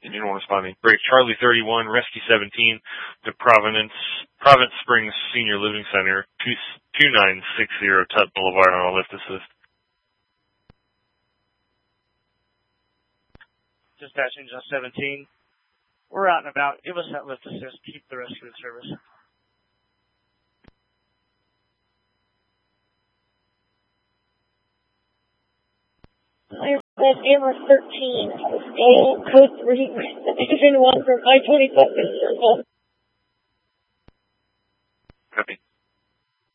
Union 1 responding. Break Charlie 31, Rescue 17 to Providence Springs Senior Living Center, 2960 Tut Boulevard on a lift assist. Dispatch Engine 17. We're out and about. Give us that lift assist. Keep the rescue in service. Aircraft Amber 13, code 3, Division 1 from I-25 Circle. Copy.